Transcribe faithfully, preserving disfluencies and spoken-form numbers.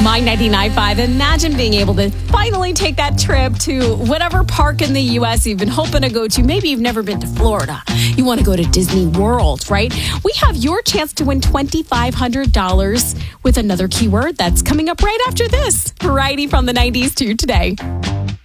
My ninety-nine point five. Imagine being able to finally take that trip to whatever park in the U S you've been hoping to go to. Maybe you've never been to Florida. You want to go to Disney World, right? We have your chance to win two thousand five hundred dollars with another keyword that's coming up right after this. Variety from the nineties to today.